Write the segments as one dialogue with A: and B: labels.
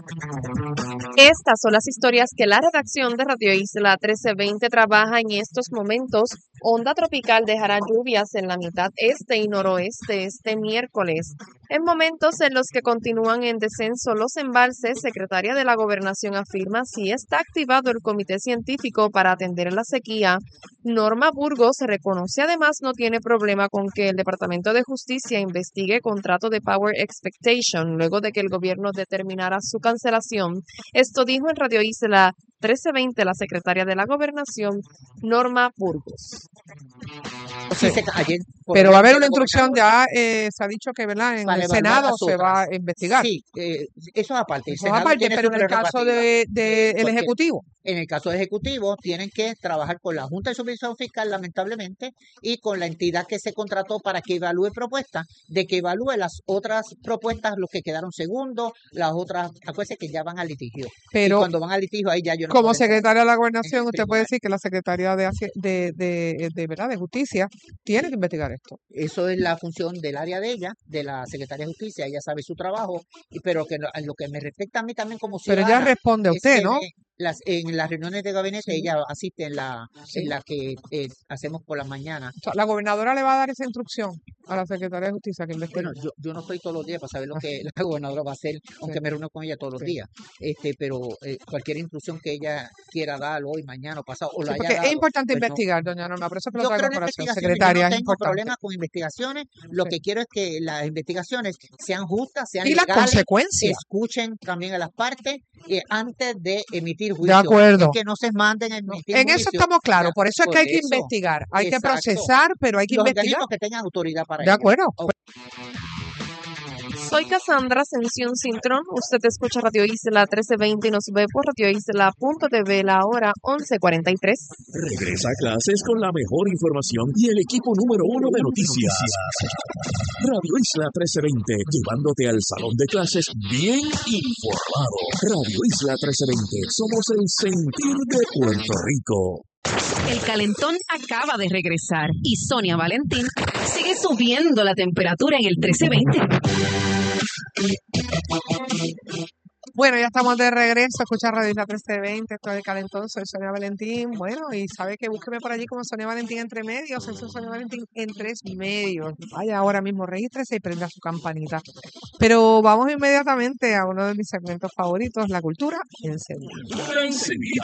A: Estas son las historias que la redacción de Radio Isla 1320 trabaja en estos momentos. Onda tropical dejará lluvias en la mitad este y noroeste este miércoles. En momentos en los que continúan en descenso los embalses, secretaria de la Gobernación afirma si está activado el comité científico para atender la sequía. Norma Burgos reconoce además no tiene problema con que el Departamento de Justicia investigue contrato de Power Expectation luego de que el gobierno determinara su cancelación. Esto dijo en Radio Isla 1320 la secretaria de la Gobernación, Norma Burgos.
B: Sí, ayer,
C: pero va a haber una
B: la
C: instrucción,
B: gobernadora
C: ya se ha dicho que, ¿verdad? En
B: para
C: el
B: evaluar
C: Senado
B: las
C: se va a
B: otras.
C: investigar.
B: Sí, eso es aparte. El
C: Eso es
B: Senado
C: aparte,
B: tiene
C: pero
B: su
C: en el caso
B: prerrogativa.
C: del
B: Porque
C: Ejecutivo.
B: en el caso del Ejecutivo tienen que trabajar con la Junta de Supervisión Fiscal, lamentablemente, y con la entidad que se contrató para que evalúe propuestas, de que evalúe las otras propuestas, los que quedaron segundos, las otras, acuérdense que ya van a litigio. Y
C: Pero
B: cuando van a litigio, ahí ya yo no
C: como
B: puedo entrar
C: secretaria de la
B: en
C: Gobernación,
B: el
C: usted puede
B: tribunal.
C: decir que la secretaria ¿verdad? De Justicia tiene que investigar esto.
B: Eso es la función del área de ella, de la Secretaria de Justicia. Ella sabe su trabajo, pero que en lo que me respecta a mí también como
C: Pero ella
B: ciudadana,
C: responde a
B: es
C: usted,
B: que
C: ¿no?
B: en las reuniones de gabinete
C: Sí,
B: ella asiste en la
C: sí.
B: que hacemos por la mañana.
C: O sea, la gobernadora le va a dar esa instrucción a la secretaria de Justicia que investigue.
B: Bueno, yo no estoy todos los días para saber lo
C: Así,
B: que la gobernadora va a hacer, aunque
C: sí,
B: me reúno con ella todos los
C: sí.
B: días. Pero cualquier instrucción que ella quiera dar hoy, mañana o pasado, o
C: Sí,
B: la haya
C: porque es
B: dado,
C: importante
B: pues no.
C: investigar, doña Norma, por eso que lo
B: Yo
C: traigo
B: creo
C: a
B: en
C: colación.
B: investigaciones, yo
C: Secretaria,
B: no
C: es
B: tengo
C: importante.
B: problema con investigaciones. Lo
C: Sí.
B: que quiero es que las investigaciones sean justas, sean
C: Y las
B: legales,
C: consecuencias.
B: escuchen también a las partes antes de emitir
C: De
B: juicio. Es
C: acuerdo.
B: que no se manden a
C: No,
B: emitir
C: en eso
B: juicio.
C: estamos
B: O
C: claros.
B: sea,
C: Por eso es
B: por
C: que hay que
B: eso,
C: investigar. Hay que
B: exacto.
C: procesar, pero hay que
B: Los
C: investigar.
B: organismos que tengan autoridad para
C: De
B: ello.
C: acuerdo.
B: Ok.
A: Soy Cassandra Ascensión Cintrón. Usted escucha Radio Isla 1320 y nos ve por radioisla.tv la hora 11:43.
D: Regresa a clases con la mejor información y el equipo número 1 de noticias. Radio Isla 1320, llevándote al salón de clases bien informado. Radio Isla 1320, somos el sentir de Puerto Rico.
E: El calentón acaba de regresar y Sonia Valentín sigue subiendo la temperatura en el 1320.
C: Bueno, ya estamos de regreso. Escucha Radio Isla 1320. Estoy de Calentón. Soy Sonia Valentín. Bueno, y sabe que búsqueme por allí como Sonia Valentín entre medios. Soy Sonia Valentín en 3 medios. Vaya ahora mismo, regístrese y prenda su campanita. Pero vamos inmediatamente a uno de mis segmentos favoritos, la cultura encendida.
D: Enseguida.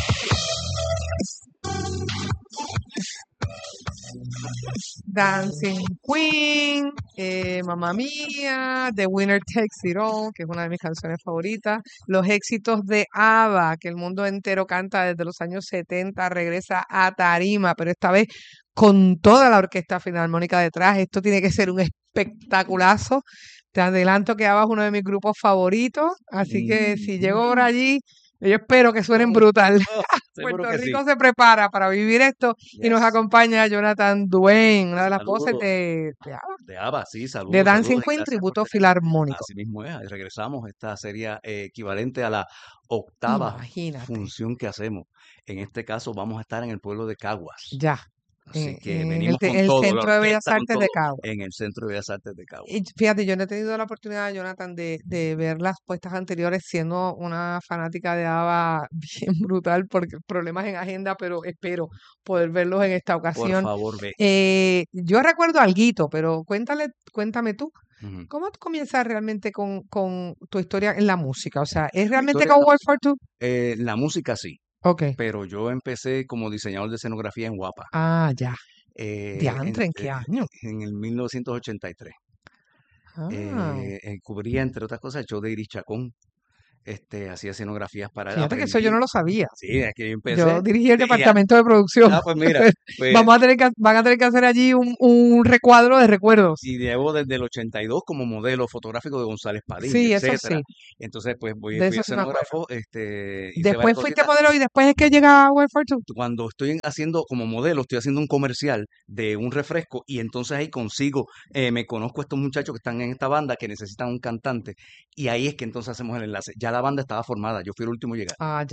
C: Dancing Queen, Mamma Mía, The Winner Takes It All, que es una de mis canciones favoritas, los éxitos de ABBA, que el mundo entero canta desde los años 70, regresa a tarima, pero esta vez con toda la orquesta filarmónica detrás. Esto tiene que ser un espectaculazo. Te adelanto que ABBA es uno de mis grupos favoritos, así que si llego por allí, yo espero que suenen brutal.
F: Seguro
C: Puerto
F: que
C: Rico
F: sí.
C: se prepara para vivir esto y nos
F: Yes.
C: acompaña Jonathan Dwayne, una de las voces
F: Saludos.
C: de ABBA,
F: De ABBA, sí,
C: de
F: saludos,
C: Dancing
F: saludos y
C: Queen,
F: gracias por
C: tributo
F: tenerme.
C: filarmónico.
F: Así mismo es, ahí regresamos. Esta sería equivalente a la octava
C: Imagínate,
F: función que hacemos. En este caso vamos a estar en el pueblo de Caguas.
C: ya,
F: Así que
C: en
F: venimos con
C: el
F: todo, la
C: Centro de Bellas
F: orquesta con
C: Artes de
F: todo,
C: Caguas.
F: en el Centro de Bellas Artes de Caguas.
C: Y fíjate, yo no he tenido la oportunidad, Jonathan, de ver las puestas anteriores siendo una fanática de ABBA bien brutal, porque problemas en agenda, pero espero poder verlos en esta
F: Por
C: ocasión.
F: favor, ve.
C: Yo recuerdo alguito, pero cuéntame tú,
F: Ujú.
C: ¿cómo tú comienzas realmente con tu historia en la música? O sea, ¿es
F: Mi
C: realmente
F: historia en
C: con
F: la
C: World
F: música.
C: for Two?
F: La música sí,
C: Ok.
F: pero yo empecé como diseñador de escenografía en Guapa,
C: Ah, ya.
F: en,
C: Diantre, ¿en qué año?
F: en el 1983.
C: Ah,
F: Cubría, entre otras cosas, el show de Iris Chacón. Hacía escenografías para él,
C: fíjate que eso yo no
F: aprendí.
C: lo sabía.
F: Sí, es que yo
C: Yo
F: empecé.
C: dirigí el
F: Y ya,
C: departamento de producción.
F: pues mira, pues,
C: Van a tener que hacer allí un recuadro de recuerdos.
F: y llevo desde el 82 como modelo fotográfico de González Padín,
C: Sí, eso
F: etcétera.
C: sí,
F: Entonces, pues
C: de
F: fui
C: eso sí me acuerdo.
F: escenógrafo, hice varias
C: Después fuiste
F: cositas.
C: modelo y después es que llega World for Two.
F: Cuando estoy haciendo como modelo, estoy haciendo un comercial de un refresco y entonces ahí consigo, me conozco a estos muchachos que están en esta banda que necesitan un cantante y ahí es que entonces hacemos el enlace. Ya la banda estaba formada, yo fui el último a llegar.
C: Ah, ya.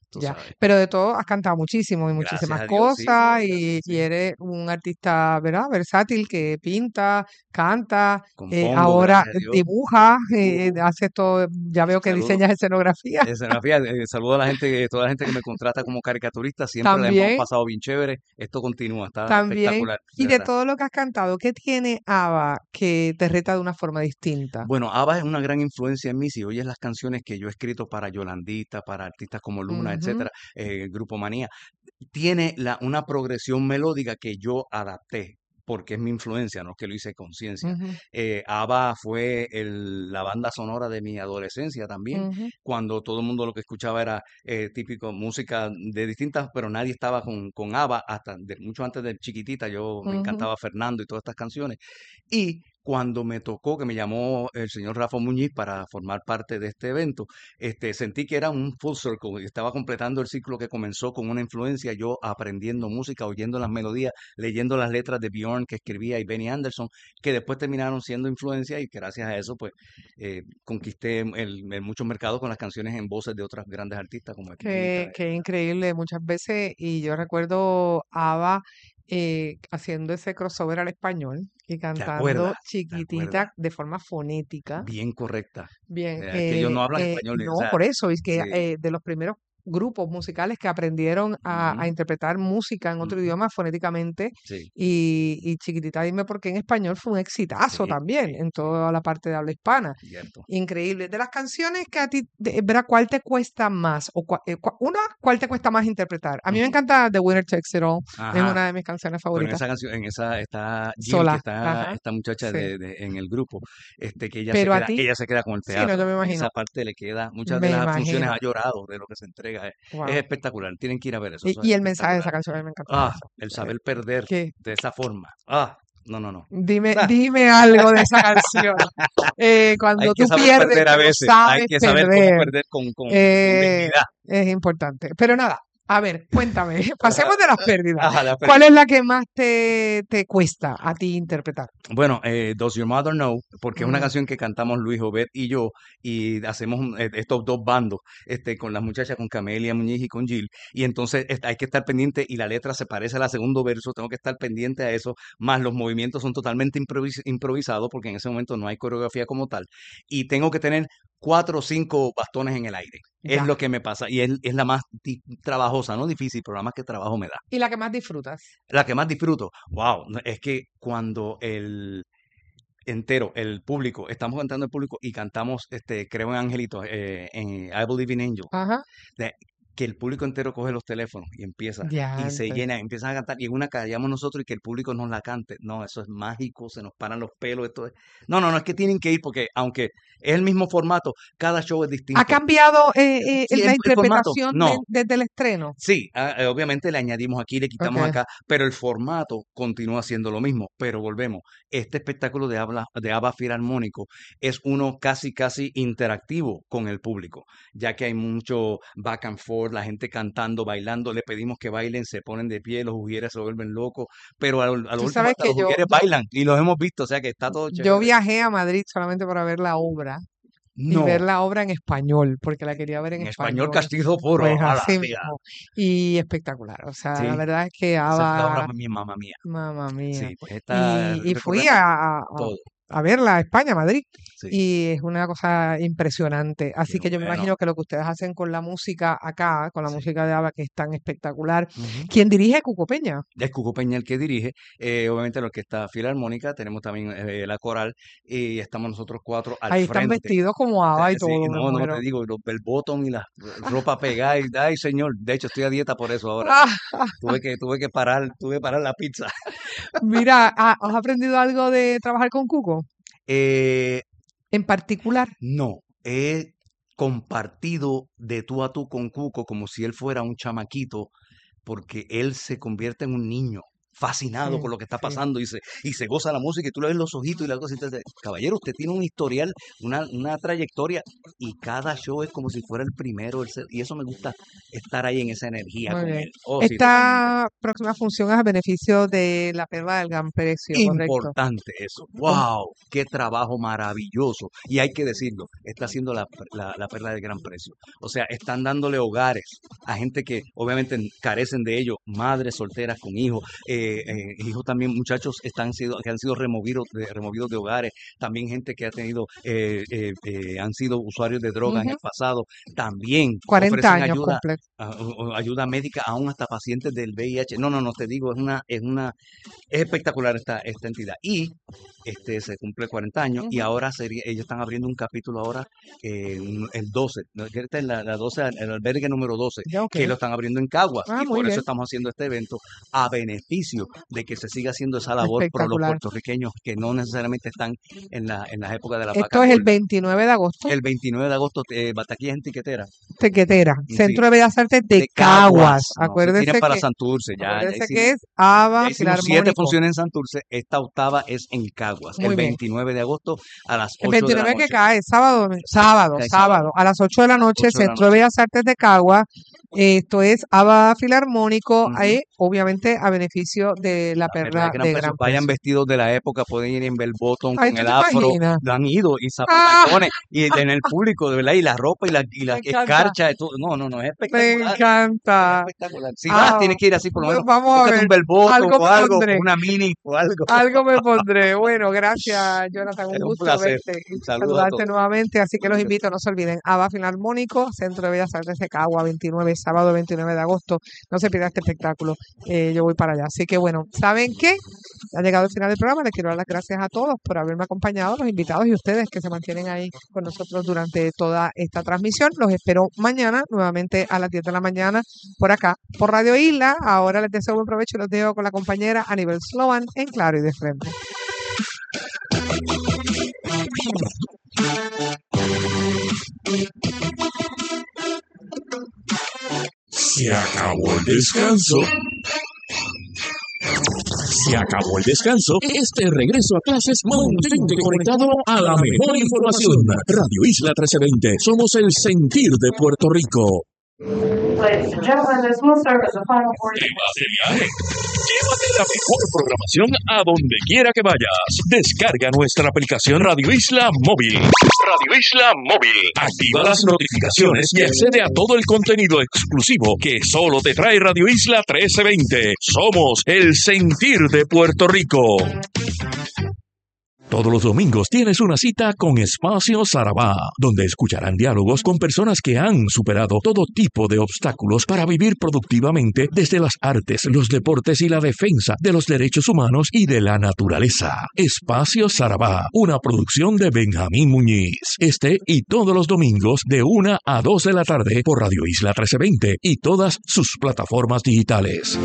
F: tú
C: Ya,
F: sabes.
C: pero de todo has cantado muchísimo y
F: Gracias
C: muchísimas
F: a Dios, sí,
C: cosas
F: gracias,
C: y
F: sí.
C: eres un artista, ¿verdad? Versátil que pinta, canta,
F: Compongo,
C: ahora
F: gracias a Dios.
C: dibuja,
F: Dibujo.
C: haces todo, ya veo que
F: Saludos.
C: diseñas escenografía
F: Escenografía, saludo a la gente, toda la gente que me contrata como caricaturista, siempre la hemos
C: también.
F: pasado bien chévere. Esto continúa, está
C: También.
F: espectacular, de
C: Y de
F: verdad.
C: todo lo que has cantado, ¿qué tiene ABBA que te reta de una forma distinta?
F: Bueno, ABBA es una gran influencia en mí. Si oyes las canciones que yo he escrito para Yolandita, para artistas como Luna,
C: Ujú,
F: etcétera, Grupo Manía, tiene una progresión melódica que yo adapté, porque es mi influencia, no es que lo hice conciencia.
C: ujú,
F: ABBA fue la banda sonora de mi adolescencia también,
C: ujú,
F: cuando todo el mundo lo que escuchaba era típico música de distintas, pero nadie estaba con ABBA hasta mucho antes de Chiquitita. Yo me
C: ujú.
F: encantaba Fernando y todas estas canciones. Y cuando me tocó, que me llamó el señor Rafa Muñiz para formar parte de este evento, sentí que era un full circle y estaba completando el ciclo que comenzó con una influencia, yo aprendiendo música, oyendo las melodías, leyendo las letras de Bjorn que escribía y Benny Anderson, que después terminaron siendo influencia y que gracias a eso, pues, conquisté muchos mercados con las canciones en voces de otras grandes artistas como Chiquitita.
C: Qué increíble muchas veces. Y yo recuerdo ABBA haciendo ese crossover al español y
F: ¿Te
C: cantando
F: acuerdas? ¿Te acuerdas?
C: Chiquitita de forma fonética.
F: Bien correcta.
C: Bien,
F: Es que ellos no hablan español, o
C: no,
F: sea,
C: por eso, es que
F: sí.
C: de los primeros grupos musicales que aprendieron a
F: Ujú,
C: interpretar música en otro
F: ujú,
C: idioma fonéticamente
F: sí,
C: y Chiquitita Dime por qué en español fue un exitazo
F: sí,
C: también
F: sí,
C: en
F: sí,
C: toda la parte de habla hispana.
F: cierto.
C: Increíble. De las canciones que a ti, ¿verdad? ¿Cuál te cuesta más? ¿Cuál te cuesta más interpretar? A mí me
F: Ujú.
C: encanta The Winner Takes It All, es
F: Ajá.
C: una de mis canciones
F: Bueno, en
C: favoritas.
F: esa canción, en esa está Jill, que
C: Sola,
F: está
C: ajá,
F: esta muchacha
C: sí.
F: en el grupo, que
C: Pero a ti,
F: ella se queda con el
C: sí, no, yo
F: teatro.
C: me imagino,
F: Esa parte le queda, muchas de
C: me
F: las funciones
C: imagino.
F: ha llorado de lo que se entrega. Es
C: Wow.
F: espectacular. Tienen que ir a ver eso,
C: Y,
F: eso es
C: y el mensaje de
F: espectacular.
C: esa canción a mí me encanta
F: Ah,
C: mucho.
F: el saber perder
C: Que
F: de esa forma. Ah, no, no, no.
C: dime,
F: Ah,
C: dime algo de esa canción.
F: hay
C: Cuando
F: que
C: tú
F: saber
C: pierdes,
F: perder a
C: pero
F: veces. Hay
C: sabes
F: que saber cómo
C: perder,
F: perder con dignidad.
C: es importante. Pero nada, a ver, cuéntame, pasemos de las pérdidas.
F: Ajá, la
C: ¿Cuál
F: pérdida.
C: es la que más te cuesta a ti interpretar?
F: Bueno, Does Your Mother Know? Porque es una
C: Mm,
F: canción que cantamos Luis Obed y yo, y hacemos estos dos bandos, con las muchachas, con Camelia Muñiz y con Jill, y entonces hay que estar pendiente, y la letra se parece a la segundo verso, tengo que estar pendiente a eso, más los movimientos son totalmente improvisados, porque en ese momento no hay coreografía como tal, y tengo que tener 4 o 5 bastones en el aire. Es
C: ya.
F: lo que me pasa, y es la más trabajosa, no difícil, pero la más que trabajo me da.
C: ¿Y la que más disfrutas?
F: La que más disfruto, wow, es que cuando el público, estamos cantando el público y cantamos, Creo en Angelitos, en I Believe in Angels,
C: Ajá.
F: de- que el público entero coge los teléfonos y empieza,
C: Ya,
F: y se llena, empiezan a cantar, y en una callamos nosotros y que el público nos la cante. No, eso es mágico, se nos paran los pelos, No, no, no, es que tienen que ir porque aunque es el mismo formato, cada show es
C: ¿Ha
F: distinto.
C: cambiado
F: Sí,
C: la
F: el formato,
C: interpretación
F: no.
C: desde el estreno?
F: Sí, obviamente le añadimos aquí, le quitamos
C: Ok.
F: acá, pero el formato continúa siendo lo mismo. Pero volvemos, este espectáculo de ABBA Filarmónico es uno casi, casi interactivo con el público, ya que hay mucho back and forth, la gente cantando, bailando, le pedimos que bailen, se ponen de pie, los ujieres se vuelven locos, pero a lo
C: Tú
F: último
C: sabes
F: hasta
C: que
F: los ujieres bailan y los hemos visto, o sea que está todo
C: yo
F: chévere.
C: viajé a Madrid solamente para ver la obra y ver
F: No,
C: la obra en español, porque la quería ver en
F: en español
C: español.
F: castizo puro,
C: Pues
F: a la
C: así
F: tía.
C: mismo. Y espectacular. O sea, la
F: Sí,
C: verdad es que
F: esa fue la obra
C: ABBA,
F: mi mamá mía.
C: mamá mía.
F: Sí, pues esta
C: Y fui
F: recorremos
C: a
F: todo.
C: a verla a España, a Madrid.
F: Sí.
C: Y es una cosa impresionante.
F: Qué
C: Así que yo me
F: bueno.
C: imagino que lo que ustedes hacen con la música acá, con la
F: Sí.
C: música de ABBA, que es tan espectacular.
F: Ujú.
C: ¿Quién dirige Cuco Peña?
F: Es Cuco Peña el que dirige, obviamente la Orquesta Filarmónica, tenemos también la coral y estamos nosotros 4 al
C: Ahí están
F: frente.
C: vestidos como ABBA y
F: Sí,
C: todo, me
F: no, no, te
C: muero.
F: digo, el bottom y la ropa pegada, y, ay señor, de hecho estoy a dieta por eso ahora. Tuve que parar la pizza.
C: Mira, ¿has aprendido algo de trabajar con Cuco
F: Eh,
C: en particular?
F: no, he compartido de tú a tú con Cuco como si él fuera un chamaquito, porque él se convierte en un niño. fascinado
C: Sí,
F: con lo que está
C: sí.
F: pasando y se goza la música y tú le ves los ojitos y la cosa. Y te dice, caballero, usted tiene un historial, una trayectoria y cada show es como si fuera el primero. Y eso me gusta estar ahí en esa energía
C: Muy
F: con
C: bien.
F: él. Oh, sí, totalmente.
C: Esta próxima función es a beneficio de la Perla del Gran Precio, ¿correcto?
F: Importante eso.
C: ¿Cómo?
F: ¡Wow! ¡Qué trabajo maravilloso! Y hay que decirlo, está haciendo la perla del gran precio. O sea, están dándole hogares a gente que obviamente carecen de ello, madres solteras con hijos, hijos también, muchachos que han sido removidos de hogares, también gente que ha tenido, han sido usuarios de drogas en
C: Ujú.
F: el pasado, también
C: 40
F: ofrecen
C: años
F: ayuda,
C: completos.
F: ayuda médica aún hasta pacientes del VIH. No, te digo, es espectacular esta entidad. Y se cumple 40 años y
C: Ujú.
F: ahora ellos están abriendo un capítulo ahora, el 12, ¿no? Que esta es la 12, el albergue número 12,
C: Ya, ok.
F: que lo están abriendo en Caguas.
C: Ah,
F: Y
C: muy
F: por eso
C: bien.
F: estamos haciendo este evento a beneficio de que se siga haciendo esa labor por los
C: Espectacular.
F: puertorriqueños que no necesariamente están en las épocas de la
C: Esto
F: vaca
C: es el
F: gorda.
C: 29 de agosto,
F: El 29 de agosto, Bataquilla en Tiquetera.
C: Tequetera,
F: Sí,
C: Centro de Bellas Artes de
F: de
C: Caguas.
F: Caguas. No, se tiren
C: Acuérdese
F: para
C: que,
F: Santurce. Ya
C: acuérdese
F: hicimos,
C: que es ABA
F: ya hicimos 7
C: Filarmónico.
F: funciones en Santurce. Esta octava es en Caguas. El
C: Muy bien.
F: 29 de agosto a las
C: El
F: 8 de la
C: 29 que
F: noche.
C: cae, sábado,
F: Cae sábado.
C: sábado, a las 8 de la noche,
F: 8 de la
C: Centro de
F: noche.
C: Bellas Artes de Caguas. Esto es ABA Filarmónico,
F: Ujú.
C: obviamente a beneficio de la
F: La perla
C: Perla
F: de gran
C: de
F: precio.
C: Gran
F: Vayan
C: Precio.
F: vestidos de la época, pueden ir en bell bottom
C: Ay,
F: con
C: ¿tú
F: el
C: te
F: afro.
C: imaginas?
F: Lo han ido y
C: ¡Ah!
F: zapatacones y en el público, de verdad, y la ropa y la
C: Me encanta,
F: escarcha. No, es
C: me
F: espectacular. Es
C: encanta.
F: espectacular. Si vas, tienes que ir así por lo menos.
C: Vamos a
F: Búscate
C: ver,
F: un bell bottom
C: algo
F: o
C: me
F: algo,
C: pondré.
F: una mini o algo.
C: Algo me pondré. Bueno, gracias, Jonathan. Un
F: Es un
C: gusto
F: placer.
C: verte y
F: Saludos a
C: saludarte
F: todos.
C: nuevamente. Así que los invito, no se olviden. ABA Filarmónico, Centro de Bellas Artes de Cagua, 29, sábado 29 de agosto. No se pierda este espectáculo. Yo voy para allá. Así que bueno, ¿saben qué? Ha llegado el final del programa. Les quiero dar las gracias a todos por haberme acompañado, los invitados y ustedes que se mantienen ahí con nosotros durante toda esta transmisión. Los espero mañana, nuevamente a las 10 de la mañana, por acá, por Radio Isla. Ahora les deseo buen provecho y los dejo con la compañera Anibel Sloan en Claro y de Frente.
D: Se acabó el descanso. Se acabó el descanso. Este regreso a clases mantente conectado a la mejor información. Radio Isla 1320. Somos el sentir de Puerto Rico.
G: Ladies and gentlemen, this will serve as a final
D: ¿Te vas de viaje? Llévate la mejor programación a donde quiera que vayas. Descarga nuestra aplicación Radio Isla Móvil. Radio Isla Móvil. Activa las notificaciones y accede a todo el contenido exclusivo que solo te trae Radio Isla 1320. Somos el sentir de Puerto Rico. Todos los domingos tienes una cita con Espacio Sarabá, donde escucharán diálogos con personas que han superado todo tipo de obstáculos para vivir productivamente desde las artes, los deportes y la defensa de los derechos humanos y de la naturaleza. Espacio Sarabá, una producción de Benjamín Muñiz. Este y todos los domingos de 1 a 2 de la tarde por Radio Isla 1320 y todas sus plataformas digitales.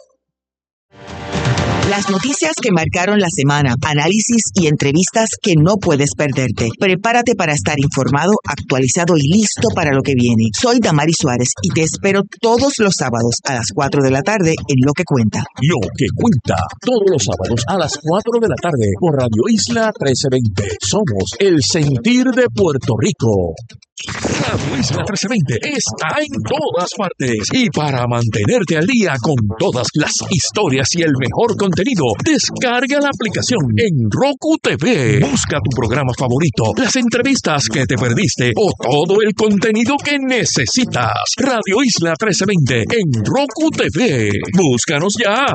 H: Las noticias que marcaron la semana, análisis y entrevistas que no puedes perderte. Prepárate para estar informado, actualizado y listo para lo que viene. Soy Damari Suárez y te espero todos los sábados a las 4 de la tarde en Lo que Cuenta.
D: Lo que Cuenta, todos los sábados a las 4 de la tarde por Radio Isla 1320. Somos el sentir de Puerto Rico. Radio Isla 1320 está en todas partes y para mantenerte al día con todas las historias y el mejor contenido, descarga la aplicación en Roku TV. Busca tu programa favorito, las entrevistas que te perdiste o todo el contenido que necesitas. Radio Isla 1320 en Roku TV. Búscanos ya.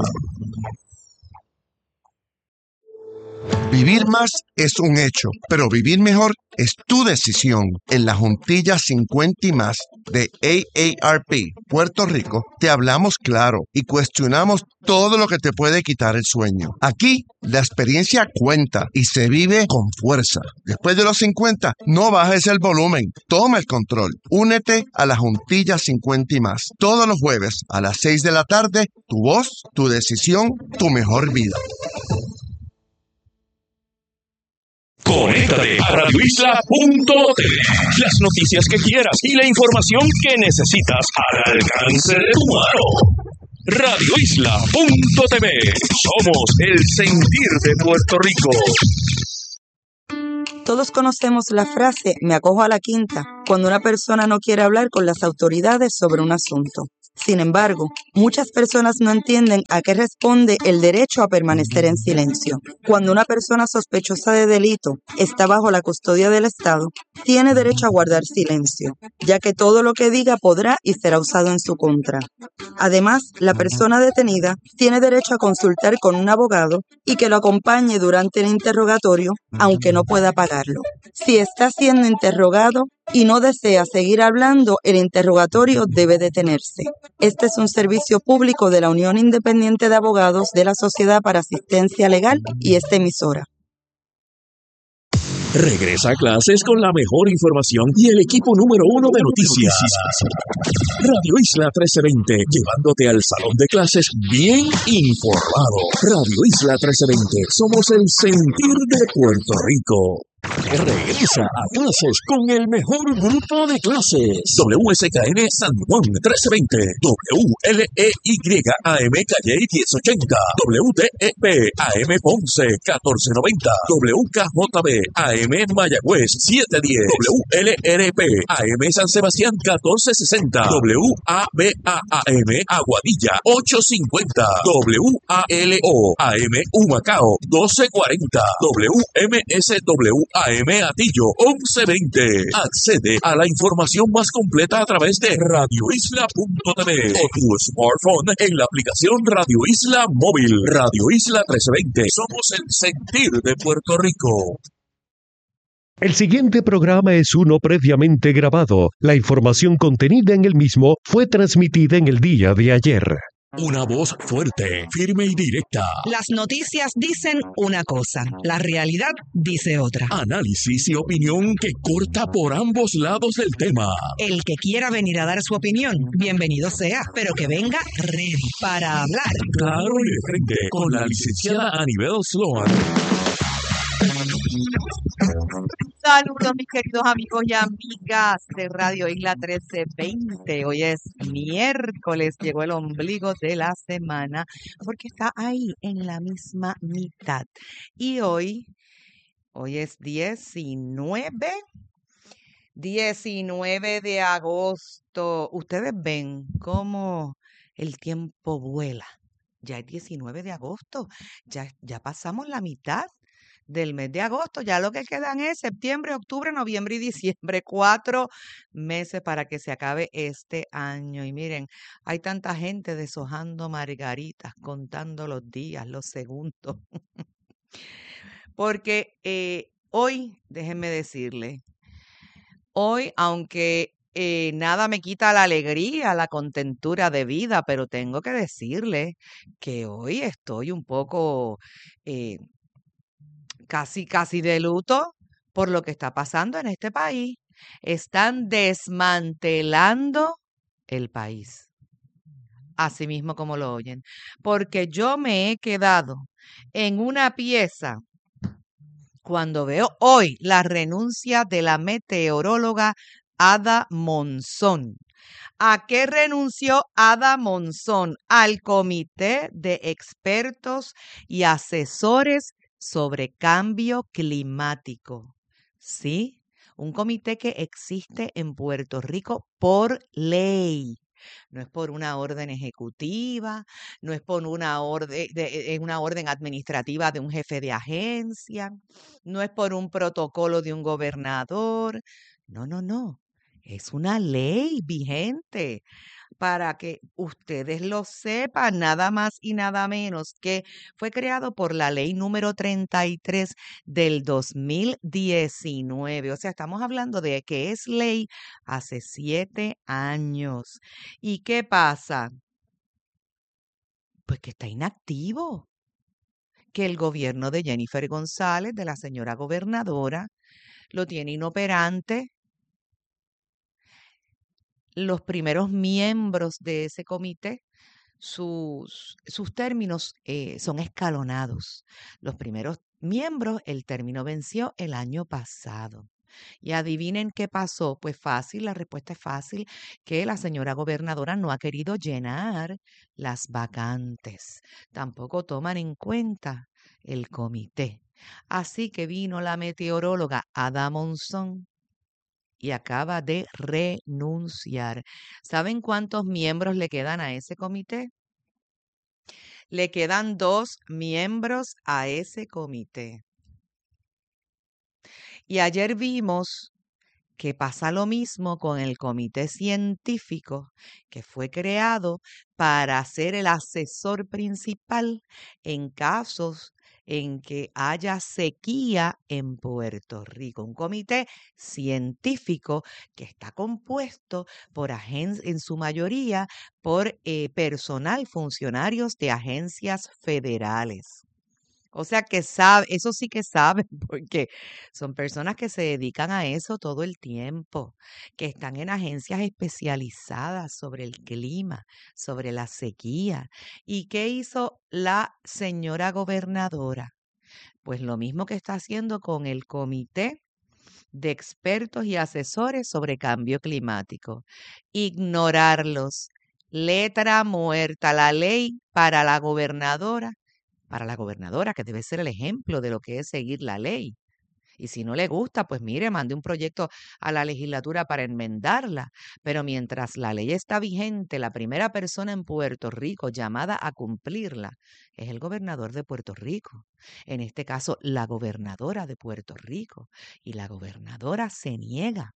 I: Vivir más es un hecho, pero vivir mejor es tu decisión. En la Juntilla 50 y más de AARP, Puerto Rico, te hablamos claro y cuestionamos todo lo que te puede quitar el sueño. Aquí, la experiencia cuenta y se vive con fuerza. Después de los 50, no bajes el volumen, toma el control. Únete a la Juntilla 50 y más. Todos los jueves a las 6 de la tarde, tu voz, tu decisión, tu mejor vida.
D: Conéctate a radioisla.tv. Las noticias que quieras y la información que necesitas al alcance de tu mano. radioisla.tv. Somos el sentir de Puerto Rico.
J: Todos conocemos la frase "me acojo a la quinta" cuando una persona no quiere hablar con las autoridades sobre un asunto. Sin embargo, muchas personas no entienden a qué responde el derecho a permanecer en silencio. Cuando una persona sospechosa de delito está bajo la custodia del Estado, tiene derecho a guardar silencio, ya que todo lo que diga podrá y será usado en su contra. Además, la persona detenida tiene derecho a consultar con un abogado y que lo acompañe durante el interrogatorio, aunque no pueda pagarlo. Si está siendo interrogado y no desea seguir hablando, el interrogatorio debe detenerse. Este es un servicio público de la Unión Independiente de Abogados de la Sociedad para Asistencia Legal y esta emisora.
D: Regresa a clases con la mejor información y el equipo número 1 de noticias. Radio Isla 1320, llevándote al salón de clases bien informado. Radio Isla 1320, somos el sentir de Puerto Rico. Regresa a clases con el mejor grupo de clases. WSKN San Juan 1320, WLEYAM Calle 1080, WTEP AM Ponce 1490, WKJB AM Mayagüez 710, WLRP AM San Sebastián 1460, WABAM Aguadilla 850, WALO AM Humacao 1240, WMSW AM Atillo 1120. Accede a la información más completa a través de radioisla.tv o tu smartphone en la aplicación Radio Isla Móvil. Radio Isla 1320. Somos el sentir de Puerto Rico.
K: El siguiente programa es uno previamente grabado. La información contenida en el mismo fue transmitida en el día de ayer.
D: Una voz fuerte, firme y directa.
E: Las noticias dicen una cosa, la realidad dice otra.
D: Análisis y opinión que corta por ambos lados del tema.
E: El que quiera venir a dar su opinión, bienvenido sea, pero que venga ready para hablar.
D: Claro y de frente, con la licenciada Anibel Sloan.
A: Saludos mis queridos amigos y amigas de Radio Isla 1320. Hoy es miércoles, llegó el ombligo de la semana porque está ahí en la misma mitad. Y hoy es 19 de agosto. Ustedes ven cómo el tiempo vuela. Ya es 19 de agosto, ya pasamos la mitad del mes de agosto. Ya lo que quedan es septiembre, octubre, noviembre y diciembre. 4 meses para que se acabe este año. Y miren, hay tanta gente deshojando margaritas, contando los días, los segundos. Porque hoy, déjenme decirle, hoy, aunque nada me quita la alegría, la contentura de vida, pero tengo que decirle que hoy estoy un poco casi de luto por lo que está pasando en este país. Están desmantelando el país, así mismo como lo oyen, porque yo me he quedado en una pieza cuando veo hoy la renuncia de la meteoróloga Ada Monzón. ¿A qué renunció Ada Monzón? Al Comité de Expertos y Asesores sobre Cambio Climático. ¿Sí? Un comité que existe en Puerto Rico por ley. No es por una orden ejecutiva, no es por una orden administrativa de un jefe de agencia, no es por un protocolo de un gobernador. No. Es una ley vigente. Para que ustedes lo sepan, nada más y nada menos que fue creado por la ley número 33 del 2019. O sea, estamos hablando de que es ley hace 7 años. ¿Y qué pasa? Pues que está inactivo. Que el gobierno de Jennifer González, de la señora gobernadora, lo tiene inoperante. Los primeros miembros de ese comité, sus términos son escalonados. Los primeros miembros, el término venció el año pasado.
L: Y adivinen qué pasó. Pues fácil, la respuesta es fácil, que la señora gobernadora no ha querido llenar las vacantes. Tampoco toman en cuenta el comité. Así que vino la meteoróloga Ada Monzón y acaba de renunciar. ¿Saben cuántos miembros le quedan a ese comité? Le quedan 2 miembros a ese comité. Y ayer vimos que pasa lo mismo con el comité científico que fue creado para ser el asesor principal en casos en que haya sequía en Puerto Rico. Un comité científico que está compuesto por en su mayoría por personal, funcionarios de agencias federales. O sea que sabe, eso sí que saben, porque son personas que se dedican a eso todo el tiempo, que están en agencias especializadas sobre el clima, sobre la sequía. ¿Y qué hizo la señora gobernadora? Pues lo mismo que está haciendo con el comité de expertos y asesores sobre cambio climático. Ignorarlos. Letra muerta. La ley para la gobernadora, que debe ser el ejemplo de lo que es seguir la ley. Y si no le gusta, pues mire, mande un proyecto a la legislatura para enmendarla. Pero mientras la ley está vigente, la primera persona en Puerto Rico llamada a cumplirla es el gobernador de Puerto Rico. En este caso, la gobernadora de Puerto Rico. Y la gobernadora se niega.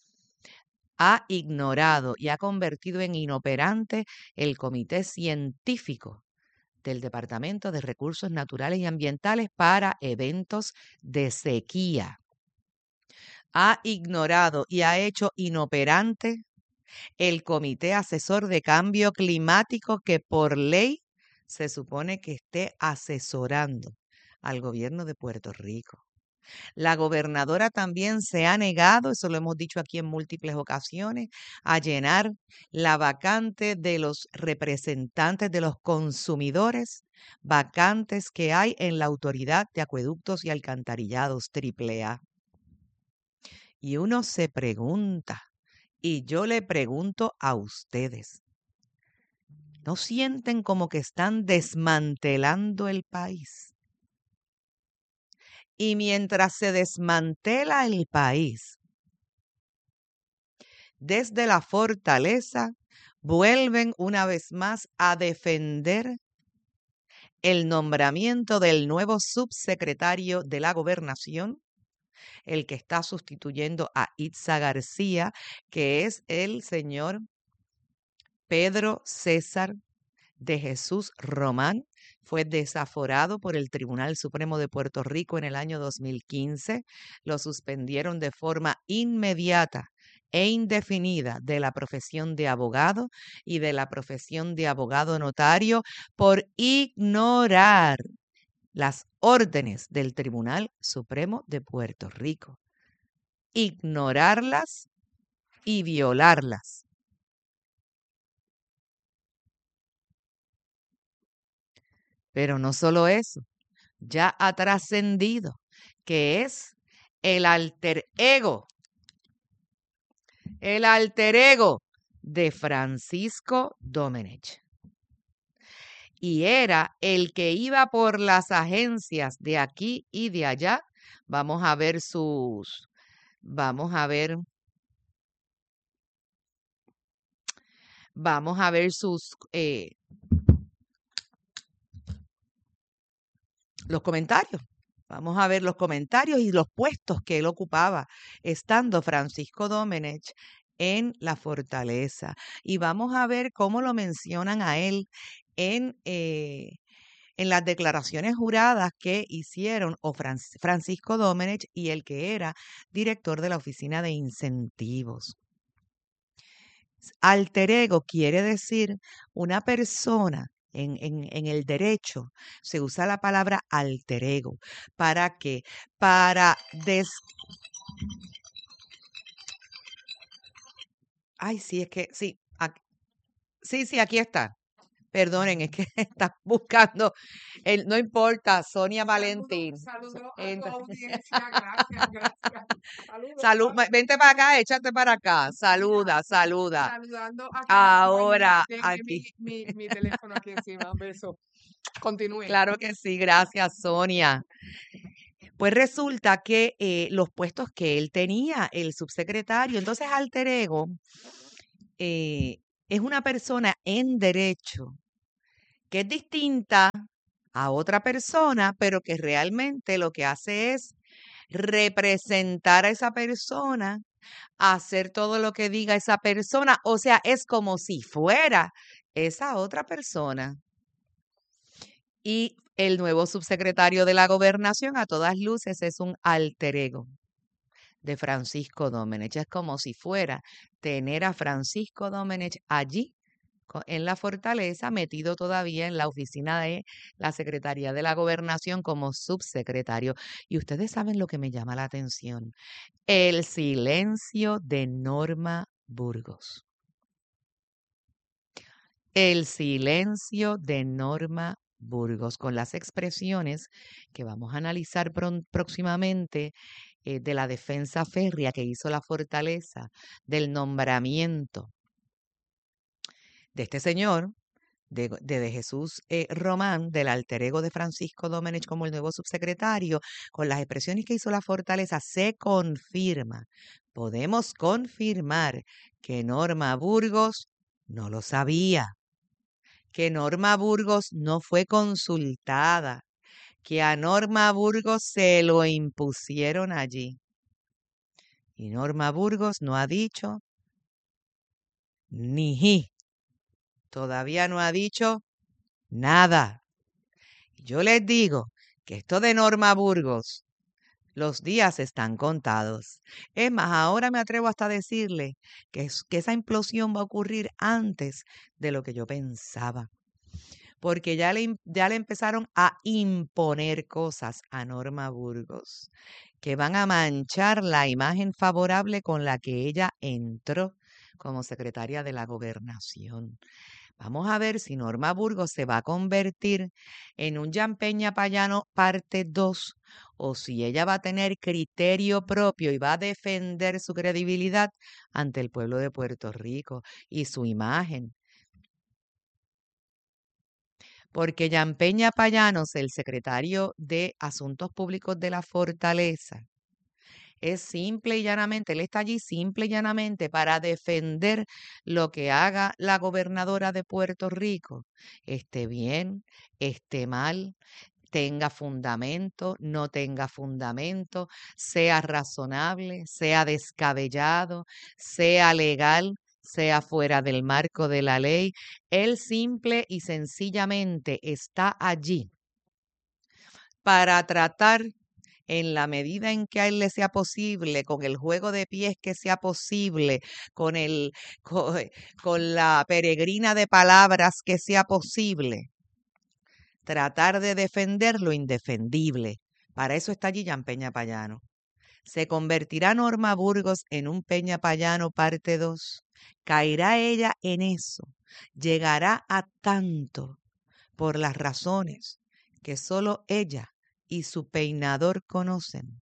L: Ha ignorado y ha convertido en inoperante el comité científico del Departamento de Recursos Naturales y Ambientales para eventos de sequía. Ha ignorado y ha hecho inoperante el Comité Asesor de Cambio Climático que por ley se supone que esté asesorando al gobierno de Puerto Rico. La gobernadora también se ha negado, eso lo hemos dicho aquí en múltiples ocasiones, a llenar la vacante de los representantes de los consumidores, vacantes que hay en la Autoridad de Acueductos y Alcantarillados, AAA. Y uno se pregunta, y yo le pregunto a ustedes, ¿no sienten como que están desmantelando el país? Y mientras se desmantela el país, desde la fortaleza vuelven una vez más a defender el nombramiento del nuevo subsecretario de la Gobernación, el que está sustituyendo a Itza García, que es el señor Pedro César de Jesús Román. Fue desaforado por el Tribunal Supremo de Puerto Rico en el año 2015. Lo suspendieron de forma inmediata e indefinida de la profesión de abogado y de la profesión de abogado notario por ignorar las órdenes del Tribunal Supremo de Puerto Rico. Ignorarlas y violarlas. Pero no solo eso, ya ha trascendido que es el alter ego de Francisco Domenech. Y era el que iba por las agencias de aquí y de allá. Vamos a ver los comentarios. Vamos a ver los comentarios y los puestos que él ocupaba estando Francisco Domenech en la fortaleza. Y vamos a ver cómo lo mencionan a él en las declaraciones juradas que hicieron Francisco Domenech y el que era director de la Oficina de Incentivos. Alter ego quiere decir una persona. En el derecho se usa la palabra alter ego. ¿Para qué? Ay, sí, es que sí. Sí, aquí está. Perdonen, es que estás buscando, no importa, Sonia Valentín.
C: Saludos a tu
L: Entra-
C: audiencia, gracias, gracias. Saludos.
L: Vente para acá, échate para acá. Saluda.
C: Saludando a cada
L: Ahora,
C: compañera. Déjeme
L: aquí.
C: mi teléfono aquí encima. Beso. Continúe.
L: Claro que sí, gracias, Sonia. Pues resulta que los puestos que él tenía, el subsecretario, entonces alter ego, es una persona en derecho que es distinta a otra persona, pero que realmente lo que hace es representar a esa persona, hacer todo lo que diga esa persona, o sea, es como si fuera esa otra persona. Y el nuevo subsecretario de la Gobernación, a todas luces, es un alter ego de Francisco Domenech. Es como si fuera tener a Francisco Domenech allí en la fortaleza, metido todavía en la oficina de la Secretaría de la Gobernación como subsecretario. Y ustedes saben lo que me llama la atención: el silencio de Norma Burgos. El silencio de Norma Burgos, con las expresiones que vamos a analizar próximamente de la defensa férrea que hizo la fortaleza del nombramiento de este señor, de Jesús Román, del alter ego de Francisco Domenech como el nuevo subsecretario. Con las expresiones que hizo la fortaleza, se confirma, podemos confirmar que Norma Burgos no lo sabía, que Norma Burgos no fue consultada, que a Norma Burgos se lo impusieron allí. Y Norma Burgos no ha dicho ni ji. Todavía no ha dicho nada. Yo les digo que esto de Norma Burgos, los días están contados. Es más, ahora me atrevo hasta a decirle que esa implosión va a ocurrir antes de lo que yo pensaba. Porque ya le empezaron a imponer cosas a Norma Burgos que van a manchar la imagen favorable con la que ella entró como secretaria de la Gobernación. Vamos a ver si Norma Burgos se va a convertir en un Jan Peña Payano parte 2 o si ella va a tener criterio propio y va a defender su credibilidad ante el pueblo de Puerto Rico y su imagen. Porque Jan Peña Payanos, el secretario de Asuntos Públicos de la Fortaleza, es simple y llanamente, él está allí simple y llanamente para defender lo que haga la gobernadora de Puerto Rico, esté bien, esté mal, tenga fundamento, no tenga fundamento, sea razonable, sea descabellado, sea legal, sea fuera del marco de la ley. Él simple y sencillamente está allí para tratar, en la medida en que a él le sea posible, con el juego de pies que sea posible, con la peregrina de palabras que sea posible, tratar de defender lo indefendible. Para eso está allí Jan Peña Payano. ¿Se convertirá Norma Burgos en un Peña Payano parte 2? ¿Caerá ella en eso? ¿Llegará a tanto por las razones que solo ella y su peinador conocen?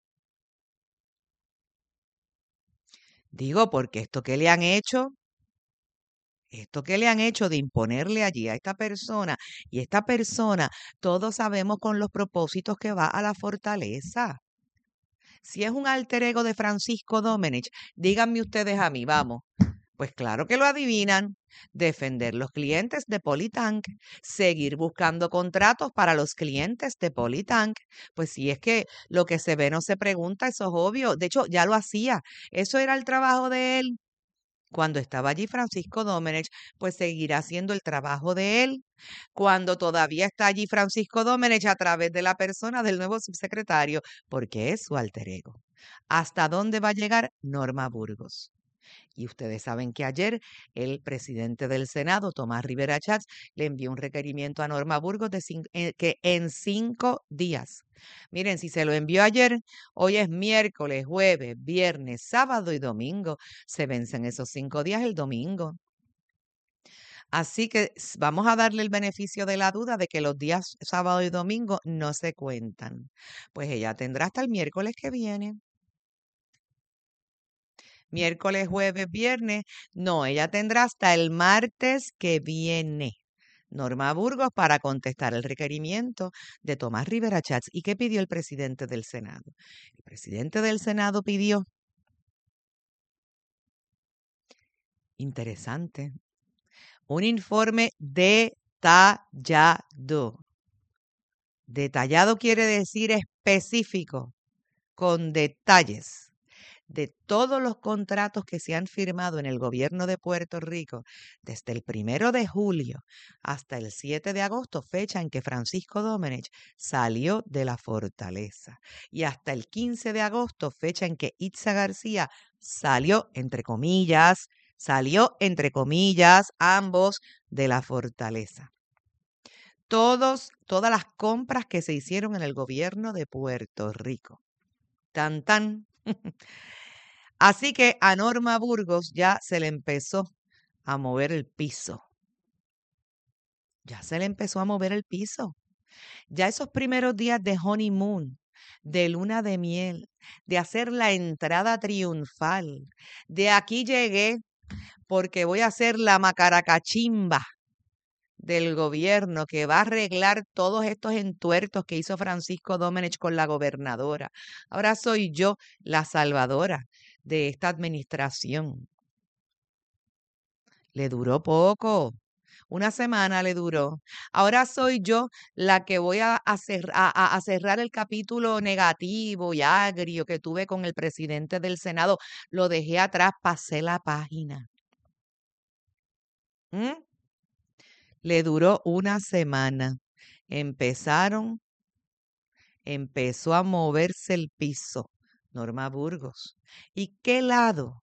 L: Digo, porque esto que le han hecho de imponerle allí a esta persona, y esta persona, todos sabemos con los propósitos que va a la fortaleza. Si es un alter ego de Francisco Domenech, díganme ustedes a mí, vamos. Pues claro que lo adivinan. Defender los clientes de Politank, seguir buscando contratos para los clientes de Politank. Pues si es que lo que se ve no se pregunta, eso es obvio. De hecho, ya lo hacía. Eso era el trabajo de él. Cuando estaba allí Francisco Domenech, pues seguirá haciendo el trabajo de él. Cuando todavía está allí Francisco Domenech a través de la persona del nuevo subsecretario, porque es su alter ego. ¿Hasta dónde va a llegar Norma Burgos? Y ustedes saben que ayer el presidente del Senado, Tomás Rivera Chats, le envió un requerimiento a Norma Burgos que en 5 días. Miren, si se lo envió ayer, hoy es miércoles, jueves, viernes, sábado y domingo. Se vencen esos 5 días el domingo. Así que vamos a darle el beneficio de la duda de que los días sábado y domingo no se cuentan. Pues ella tendrá hasta el miércoles que viene. Miércoles, jueves, viernes. No, ella tendrá hasta el martes que viene. Norma Burgos para contestar el requerimiento de Tomás Rivera Chats. ¿Y qué pidió el presidente del Senado? El presidente del Senado pidió, interesante, un informe detallado. Detallado quiere decir específico, con detalles de todos los contratos que se han firmado en el gobierno de Puerto Rico desde el 1 de julio hasta el 7 de agosto, fecha en que Francisco Domenech salió de la fortaleza, y hasta el 15 de agosto, fecha en que Itza García salió, entre comillas, ambos de la fortaleza. Todas las compras que se hicieron en el gobierno de Puerto Rico. Tan, tan. Así que a Norma Burgos ya se le empezó a mover el piso. Ya esos primeros días de honeymoon, de luna de miel, de hacer la entrada triunfal, de aquí llegué porque voy a hacer la macaracachimba del gobierno que va a arreglar todos estos entuertos que hizo Francisco Domenech con la gobernadora. Ahora soy yo la salvadora de esta administración. Le duró poco, una semana le duró. Ahora soy yo la que voy a cerrar el capítulo negativo y agrio que tuve con el presidente del Senado. Lo dejé atrás, pasé la página. Le duró una semana. Empezó a moverse el piso. Norma Burgos. ¿Y qué lado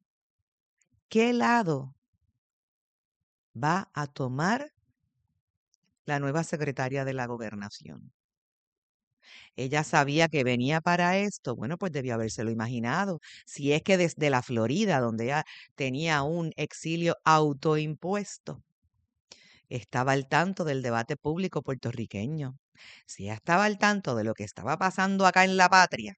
L: va a tomar la nueva secretaria de la Gobernación? Ella sabía que venía para esto. Bueno, pues debió habérselo imaginado. Si es que desde la Florida, donde ella tenía un exilio autoimpuesto, estaba al tanto del debate público puertorriqueño. Si ella estaba al tanto de lo que estaba pasando acá en la patria,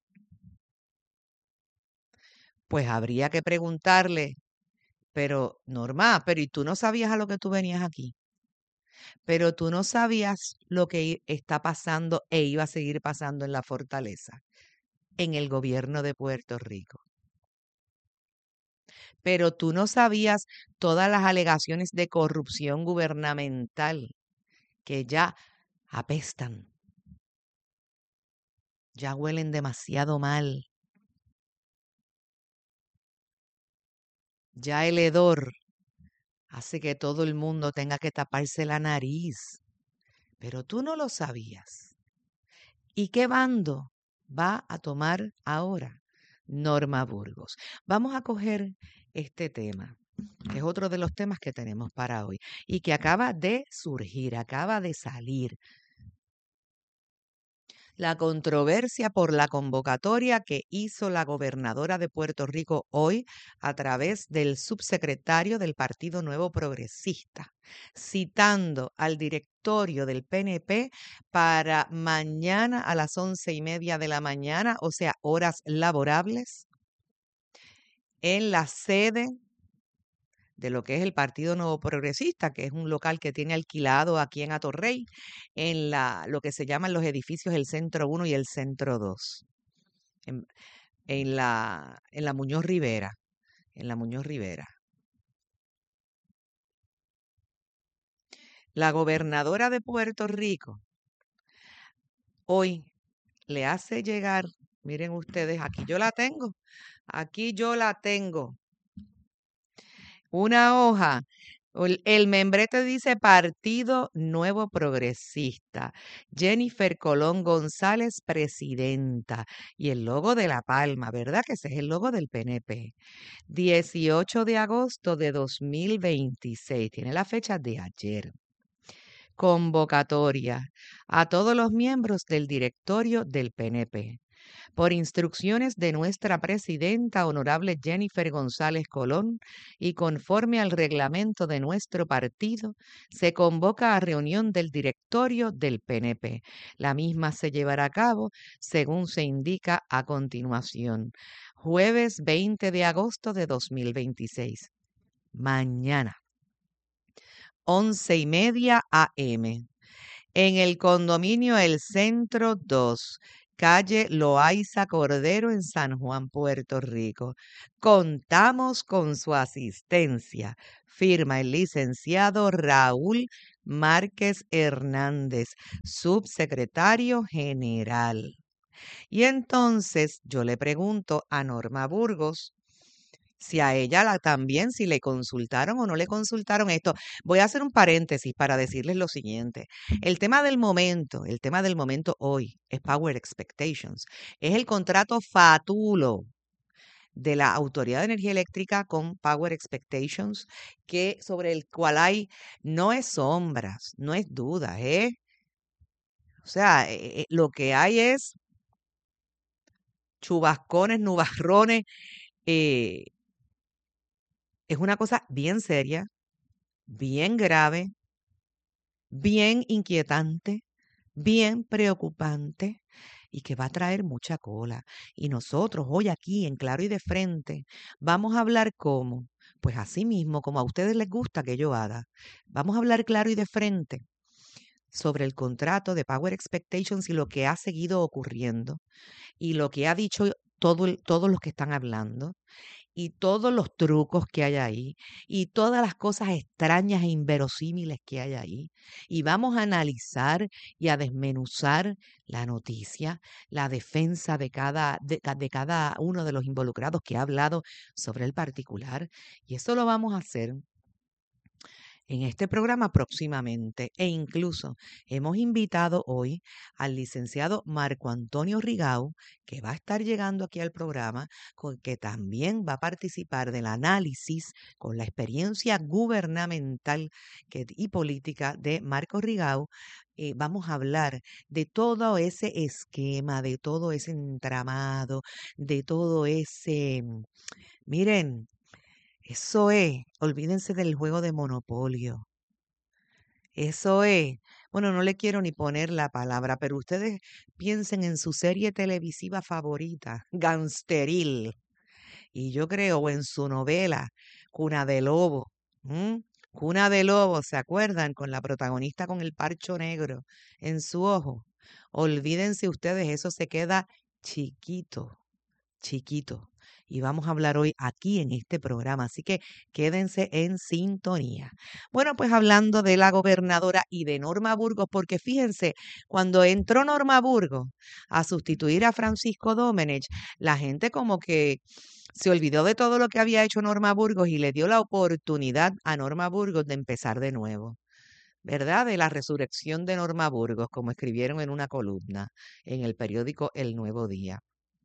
L: pues habría que preguntarle, pero Norma, pero ¿y tú no sabías a lo que tú venías aquí? Pero tú no sabías lo que está pasando e iba a seguir pasando en la fortaleza, en el gobierno de Puerto Rico. Pero tú no sabías todas las alegaciones de corrupción gubernamental que ya apestan, ya huelen demasiado mal. Ya el hedor hace que todo el mundo tenga que taparse la nariz. Pero tú no lo sabías. ¿Y qué bando va a tomar ahora Norma Burgos? Vamos a coger este tema, que es otro de los temas que tenemos para hoy y que acaba de surgir, acaba de salir. La controversia por la convocatoria que hizo la gobernadora de Puerto Rico hoy a través del subsecretario del Partido Nuevo Progresista, citando al directorio del PNP para mañana a las 11:30 de la mañana, o sea, horas laborables, en la sede de lo que es el Partido Nuevo Progresista, que es un local que tiene alquilado aquí en Atorrey, en lo que se llaman los edificios el Centro 1 y el Centro 2, en la Muñoz Rivera, La gobernadora de Puerto Rico hoy le hace llegar, miren ustedes, aquí yo la tengo, una hoja. El membrete dice Partido Nuevo Progresista. Jennifer Colón González, presidenta. Y el logo de la palma, ¿verdad? Que ese es el logo del PNP. 18 de agosto de 2026. Tiene la fecha de ayer. Convocatoria a todos los miembros del directorio del PNP. Por instrucciones de nuestra presidenta, honorable Jennifer González Colón, y conforme al reglamento de nuestro partido, se convoca a reunión del directorio del PNP. La misma se llevará a cabo según se indica a continuación. Jueves 20 de agosto de 2026. Mañana, 11:30 a.m. En el condominio El Centro 2, calle Loaiza Cordero en San Juan, Puerto Rico. Contamos con su asistencia. Firma el licenciado Raúl Márquez Hernández, subsecretario general. Y entonces yo le pregunto a Norma Burgos si a ella también, si le consultaron o no le consultaron esto. Voy a hacer un paréntesis para decirles lo siguiente. El tema del momento hoy es Power Expectations. Es el contrato fatulo de la Autoridad de Energía Eléctrica con Power Expectations, sobre el cual hay, no es sombras, no es duda, o sea, lo que hay es chubascones, nubarrones, es una cosa bien seria, bien grave, bien inquietante, bien preocupante y que va a traer mucha cola. Y nosotros hoy aquí en Claro y de Frente vamos a hablar cómo, pues así mismo, como a ustedes les gusta que yo haga. Vamos a hablar claro y de frente sobre el contrato de Power Expectations y lo que ha seguido ocurriendo y lo que ha dicho todos los que están hablando y todos los trucos que hay ahí y todas las cosas extrañas e inverosímiles que hay ahí. Y vamos a analizar y a desmenuzar la noticia, la defensa de cada uno de los involucrados que ha hablado sobre el particular. Y eso lo vamos a hacer en este programa próximamente. E incluso hemos invitado hoy al licenciado Marco Antonio Rigau, que va a estar llegando aquí al programa, que también va a participar del análisis con la experiencia gubernamental y política de Marco Rigau. Vamos a hablar de todo ese esquema, de todo ese entramado, de todo ese... Miren, eso es, olvídense del juego de Monopolio. Eso es, bueno, no le quiero ni poner la palabra, pero ustedes piensen en su serie televisiva favorita, Gangsteril. Y yo creo, o en su novela, Cuna de Lobo. Cuna de Lobo, ¿se acuerdan? Con la protagonista con el parcho negro en su ojo. Olvídense ustedes, eso se queda chiquito, chiquito. Y vamos a hablar hoy aquí en este programa, así que quédense en sintonía. Bueno, pues hablando de la gobernadora y de Norma Burgos, porque fíjense, cuando entró Norma Burgos a sustituir a Francisco Domenech, la gente como que se olvidó de todo lo que había hecho Norma Burgos y le dio la oportunidad a Norma Burgos de empezar de nuevo. ¿Verdad? De la resurrección de Norma Burgos, como escribieron en una columna en el periódico El Nuevo Día.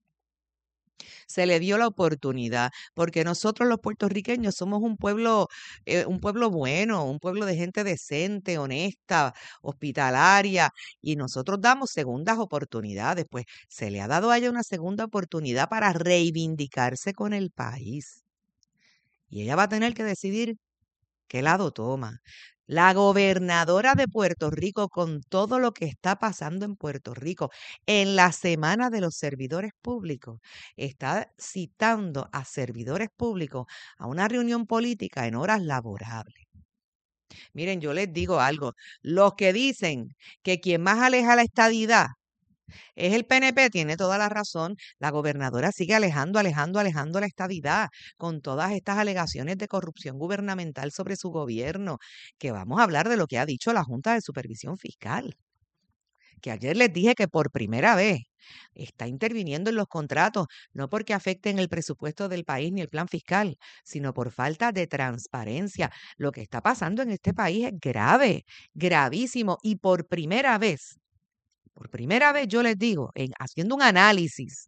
L: Se le dio la oportunidad, porque nosotros los puertorriqueños somos un pueblo bueno, un pueblo de gente decente, honesta, hospitalaria, y nosotros damos segundas oportunidades. Pues se le ha dado a ella una segunda oportunidad para reivindicarse con el país. Y ella va a tener que decidir qué lado toma. La gobernadora de Puerto Rico, con todo lo que está pasando en Puerto Rico, en la Semana de los Servidores Públicos, está citando a servidores públicos a una reunión política en horas laborables. Miren, yo les digo algo, los que dicen que quien más aleja la estadidad es el PNP, tiene toda la razón. La gobernadora sigue alejando la estadidad con todas estas alegaciones de corrupción gubernamental sobre su gobierno, que vamos a hablar de lo que ha dicho la Junta de Supervisión Fiscal, que ayer les dije que por primera vez está interviniendo en los contratos, no porque afecten el presupuesto del país ni el plan fiscal, sino por falta de transparencia. Lo que está pasando en este país es grave, gravísimo, y por primera vez yo les digo, haciendo un análisis,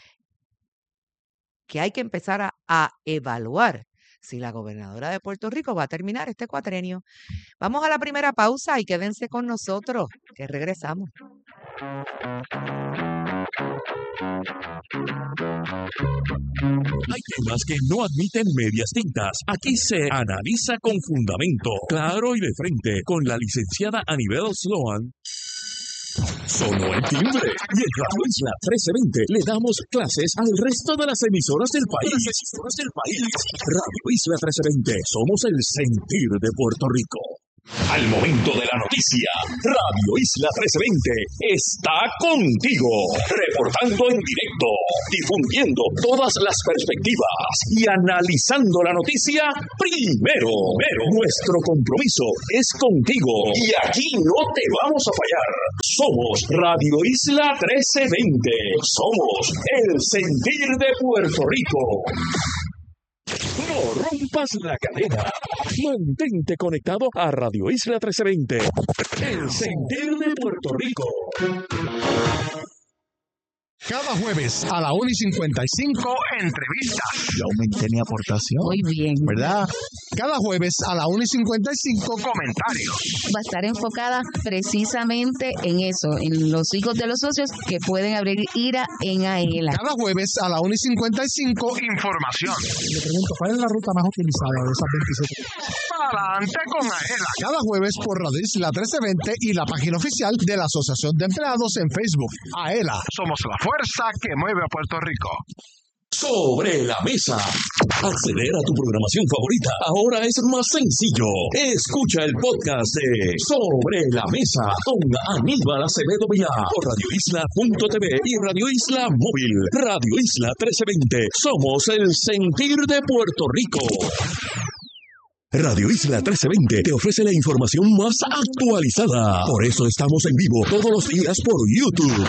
L: que hay que empezar a evaluar si la gobernadora de Puerto Rico va a terminar este cuatrenio. Vamos a la primera pausa y quédense con nosotros, que regresamos.
D: Hay temas que no admiten medias tintas. Aquí se analiza con fundamento, claro y de frente, con la licenciada Anibel Sloan. Sonó el timbre y en Radio Isla 1320 le damos clases al resto de las emisoras del país. Radio Isla 1320, somos el sentir de Puerto Rico. Al momento de la noticia, Radio Isla 1320 está contigo, reportando en directo, difundiendo todas las perspectivas y analizando la noticia primero. Nuestro compromiso es contigo y aquí no te vamos a fallar. Somos Radio Isla 1320, somos el sentir de Puerto Rico. No rompas la cadena. Mantente conectado a Radio Isla 1320, el sentir de Puerto Rico.
M: Cada jueves a la 1:55, entrevistas.
N: Yo aumenté mi aportación.
O: Muy bien.
M: ¿Verdad? Cada jueves a la 1:55, comentarios.
O: Va a estar enfocada precisamente en eso, en los hijos de los socios que pueden abrir IRA en AELA.
M: Cada jueves a la 1:55, información.
N: Le pregunto, ¿cuál es la ruta más utilizada de esas 27?
M: Adelante con AELA. Cada jueves por Radio Isla 1320 y la página oficial de la Asociación de Empleados en Facebook. AELA, somos la fuerza que mueve a Puerto Rico.
D: Sobre la mesa. Acceder a tu programación favorita ahora es más sencillo. Escucha el podcast de Sobre la Mesa con Aníbal Acevedo Vilá por radioisla.tv y Radio Isla Móvil. Radio Isla 1320. Somos el sentir de Puerto Rico. Radio Isla 1320 te ofrece la información más actualizada. Por eso estamos en vivo todos los días por YouTube.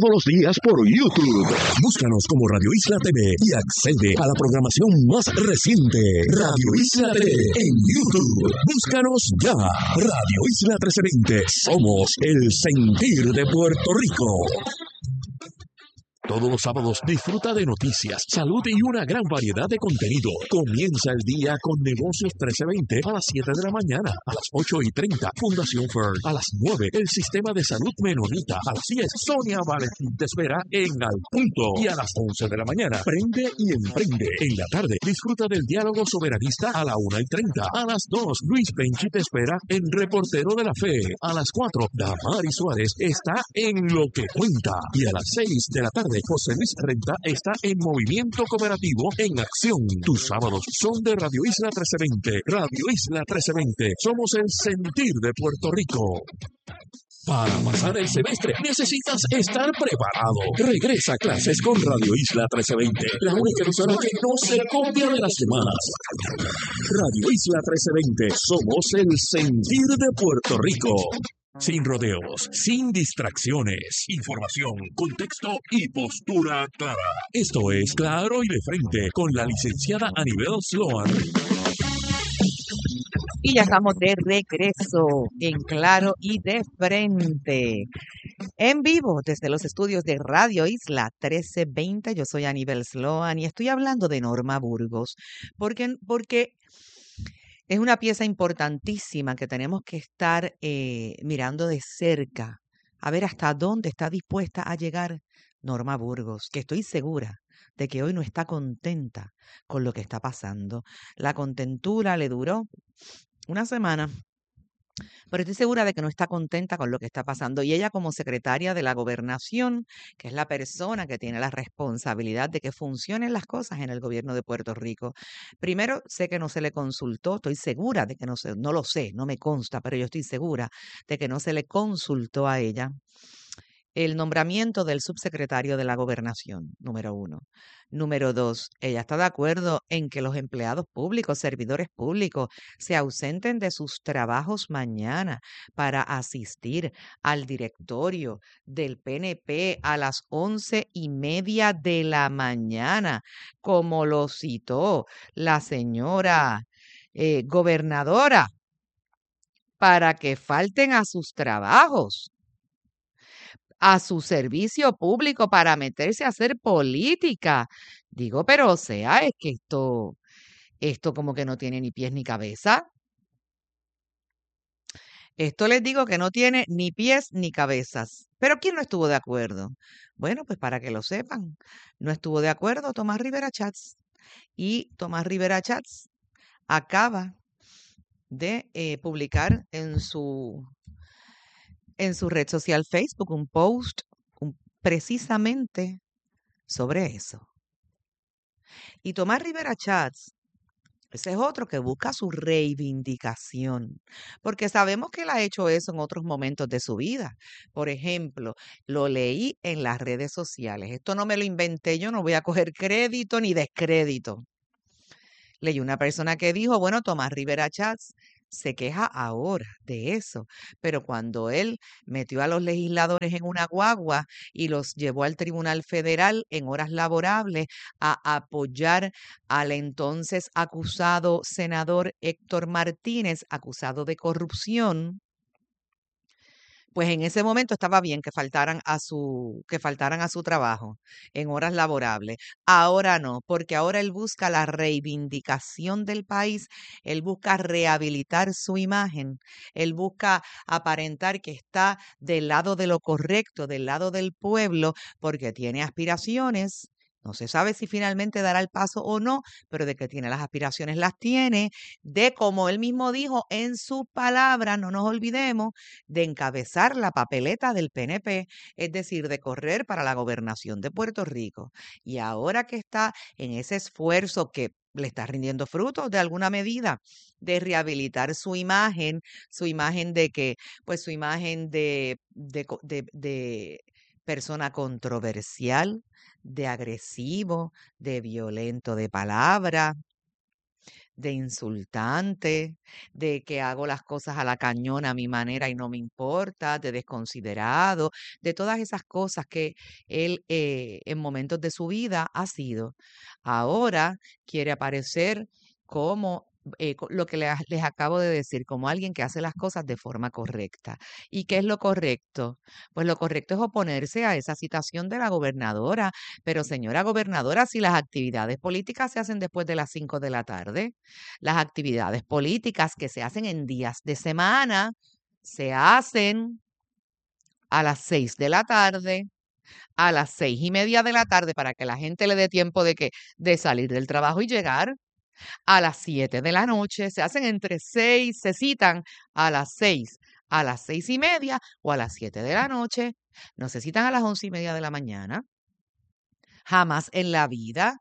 D: Búscanos como Radio Isla TV y accede a la programación más reciente. Radio Isla TV en YouTube. Búscanos ya. Radio Isla 1320. Somos el sentir de Puerto Rico. Todos los sábados disfruta de noticias, salud y una gran variedad de contenido. Comienza el día con Negocios 1320 a las 7 de la mañana. A las 8:30, Fundación Fern. A las 9, el Sistema de Salud Menonita. A las 10, Sonia Valentín te espera en Al Punto. Y a las 11 de la mañana, Prende y Emprende. En la tarde, disfruta del Diálogo Soberanista a la 1:30. A las 2, Luis Penchi te espera en Reportero de la Fe. A las 4, Damari Suárez está en Lo que Cuenta. Y a las 6 de la tarde, José Luis Renta está en Movimiento Cooperativo en Acción. Tus sábados son de Radio Isla 1320. Radio Isla 1320. Somos el sentir de Puerto Rico. Para pasar el semestre necesitas estar preparado. Regresa a clases con Radio Isla 1320, la única emisora que no se copia de las semanas. Radio Isla 1320, somos el sentir de Puerto Rico. Sin rodeos, sin distracciones, información, contexto y postura clara. Esto es Claro y de Frente con la licenciada Anibel Sloan.
L: Y ya estamos de regreso en Claro y de Frente. En vivo desde los estudios de Radio Isla 1320. Yo soy Anibel Sloan y estoy hablando de Norma Burgos. Porque es una pieza importantísima que tenemos que estar mirando de cerca, a ver hasta dónde está dispuesta a llegar Norma Burgos, que estoy segura de que hoy no está contenta con lo que está pasando. La contentura le duró una semana, pero estoy segura de que no está contenta con lo que está pasando. Y ella, como secretaria de la Gobernación, que es la persona que tiene la responsabilidad de que funcionen las cosas en el gobierno de Puerto Rico, primero, sé que no se le consultó, estoy segura de que no lo sé, no me consta, pero yo estoy segura de que no se le consultó a ella el nombramiento del subsecretario de la Gobernación, número 1. Número 2, ella está de acuerdo en que los empleados públicos, servidores públicos, se ausenten de sus trabajos mañana para asistir al directorio del PNP a las 11:30 de la mañana, como lo citó la señora gobernadora, para que falten a sus trabajos, a su servicio público, para meterse a hacer política. Digo, pero o sea, es que esto como que no tiene ni pies ni cabeza. Esto les digo que no tiene ni pies ni cabezas. Pero ¿quién no estuvo de acuerdo? Bueno, pues para que lo sepan, no estuvo de acuerdo Tomás Rivera Chats. Y Tomás Rivera Chats acaba de publicar en su red social Facebook un post precisamente sobre eso. Y Tomás Rivera Chats, ese es otro que busca su reivindicación, porque sabemos que él ha hecho eso en otros momentos de su vida. Por ejemplo, lo leí en las redes sociales. Esto no me lo inventé yo, no voy a coger crédito ni descrédito. Leí una persona que dijo, bueno, Tomás Rivera Chats se queja ahora de eso, pero cuando él metió a los legisladores en una guagua y los llevó al Tribunal Federal en horas laborables a apoyar al entonces acusado senador Héctor Martínez, acusado de corrupción, pues en ese momento estaba bien que faltaran a su trabajo en horas laborables. Ahora no, porque ahora él busca la reivindicación del país, él busca rehabilitar su imagen, él busca aparentar que está del lado de lo correcto, del lado del pueblo, porque tiene aspiraciones. No se sabe si finalmente dará el paso o no, pero de que tiene las aspiraciones las tiene, de como él mismo dijo en su palabra, no nos olvidemos, de encabezar la papeleta del PNP, es decir, de correr para la gobernación de Puerto Rico. Y ahora que está en ese esfuerzo que le está rindiendo frutos de alguna medida, de rehabilitar su imagen de que, pues su imagen de persona controversial, de agresivo, de violento de palabra, de insultante, de que hago las cosas a la cañona a mi manera y no me importa, de desconsiderado, de todas esas cosas que él en momentos de su vida ha sido. Ahora quiere aparecer como lo que les acabo de decir, como alguien que hace las cosas de forma correcta. ¿Y qué es lo correcto? Pues lo correcto es oponerse a esa citación de la gobernadora. Pero señora gobernadora, si las actividades políticas se hacen después de las 5 de la tarde, las actividades políticas que se hacen en días de semana se hacen a las 6 de la tarde, a las 6:30 de la tarde, para que la gente le dé tiempo de salir del trabajo y llegar. A las 7 de la noche, se hacen se citan a las 6, a las 6:30 o a las 7 de la noche. No se citan a las 11:30 de la mañana. Jamás en la vida.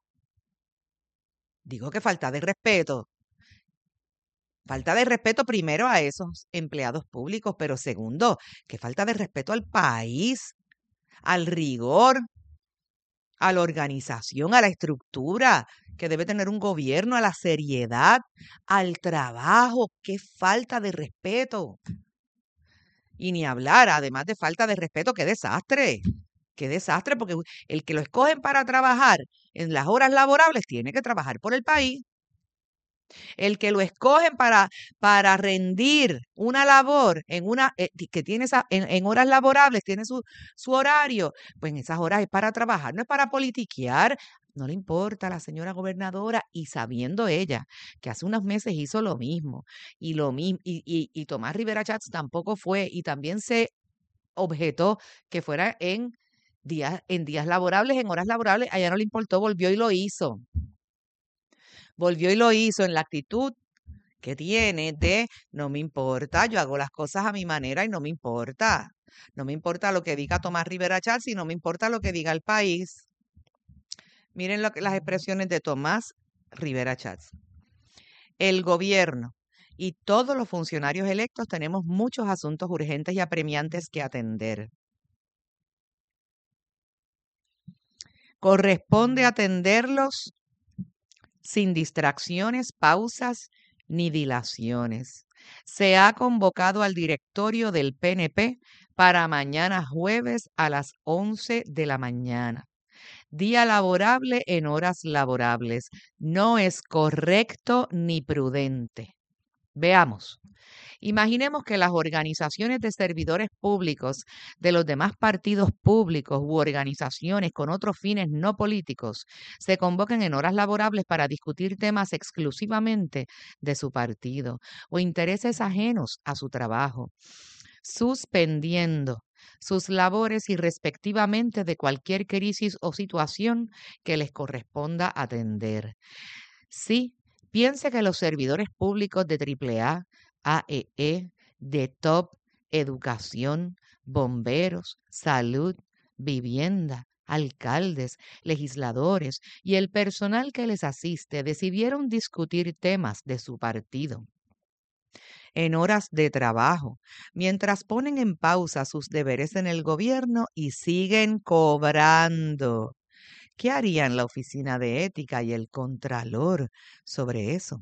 L: Digo que falta de respeto. Falta de respeto primero a esos empleados públicos, pero segundo, que falta de respeto al país, al rigor, a la organización, a la estructura que debe tener un gobierno, a la seriedad, al trabajo. ¡Qué falta de respeto! Y ni hablar, además de falta de respeto, ¡qué desastre! ¡Qué desastre! Porque el que lo escogen para trabajar en las horas laborables tiene que trabajar por el país. El que lo escogen para rendir una labor que tiene en horas laborables, tiene su horario, pues en esas horas es para trabajar, no es para politiquear. No le importa a la señora gobernadora, y sabiendo ella que hace unos meses hizo lo mismo, y Tomás Rivera Chats tampoco fue, y también se objetó que fuera en días laborables, en horas laborables, a ella no le importó, volvió y lo hizo. Volvió y lo hizo en la actitud que tiene de no me importa, yo hago las cosas a mi manera y no me importa. No me importa lo que diga Tomás Rivera Chats y no me importa lo que diga el país. Miren las expresiones de Tomás Rivera Chats. El gobierno y todos los funcionarios electos tenemos muchos asuntos urgentes y apremiantes que atender. Corresponde atenderlos sin distracciones, pausas ni dilaciones. Se ha convocado al directorio del PNP para mañana jueves a las 11 de la mañana. Día laborable en horas laborables. No es correcto ni prudente. Veamos. Imaginemos que las organizaciones de servidores públicos de los demás partidos públicos u organizaciones con otros fines no políticos se convoquen en horas laborables para discutir temas exclusivamente de su partido o intereses ajenos a su trabajo, suspendiendo sus labores y respectivamente de cualquier crisis o situación que les corresponda atender. Sí, piense que los servidores públicos de AAA, AEE, de TOP, educación, bomberos, salud, vivienda, alcaldes, legisladores y el personal que les asiste decidieron discutir temas de su partido en horas de trabajo, mientras ponen en pausa sus deberes en el gobierno y siguen cobrando. ¿Qué harían la Oficina de Ética y el Contralor sobre eso?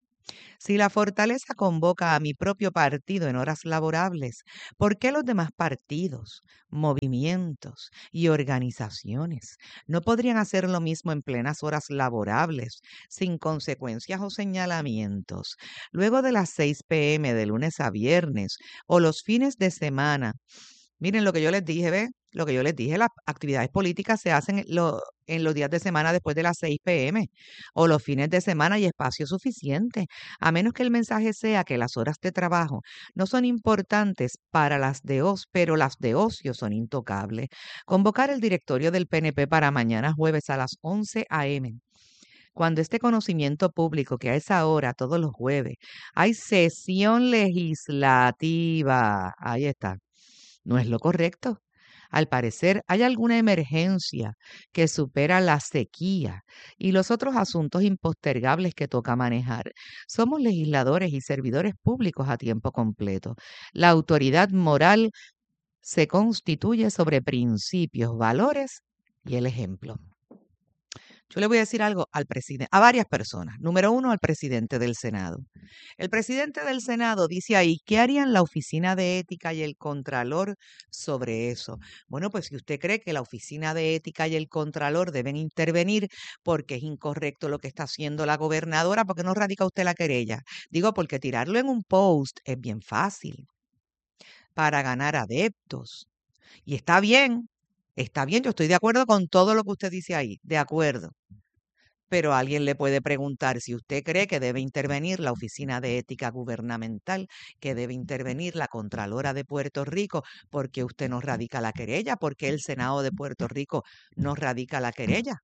L: Si la Fortaleza convoca a mi propio partido en horas laborables, ¿por qué los demás partidos, movimientos y organizaciones no podrían hacer lo mismo en plenas horas laborables, sin consecuencias o señalamientos, luego de las 6 p.m. de lunes a viernes o los fines de semana? Miren lo que yo les dije, ¿ve? Lo que yo les dije, las actividades políticas se hacen en los días de semana después de las 6 p.m. o los fines de semana y espacio suficiente, a menos que el mensaje sea que las horas de trabajo no son importantes para las de ocio, pero las de ocio son intocables. Convocar el directorio del PNP para mañana jueves a las 11 a.m. Cuando este conocimiento público que a esa hora, todos los jueves, hay sesión legislativa, ahí está, no es lo correcto. Al parecer, hay alguna emergencia que supera la sequía y los otros asuntos impostergables que toca manejar. Somos legisladores y servidores públicos a tiempo completo. La autoridad moral se constituye sobre principios, valores y el ejemplo. Yo le voy a decir algo al presidente, a varias personas. Número 1, al presidente del Senado. El presidente del Senado dice ahí, ¿qué harían la Oficina de Ética y el Contralor sobre eso? Bueno, pues si usted cree que la Oficina de Ética y el Contralor deben intervenir porque es incorrecto lo que está haciendo la gobernadora, ¿por qué no radica usted la querella? Digo, porque tirarlo en un post es bien fácil para ganar adeptos. Y está bien, yo estoy de acuerdo con todo lo que usted dice ahí, de acuerdo. Pero alguien le puede preguntar si usted cree que debe intervenir la Oficina de Ética Gubernamental, que debe intervenir la Contralora de Puerto Rico, porque usted no radica la querella, porque el Senado de Puerto Rico no radica la querella.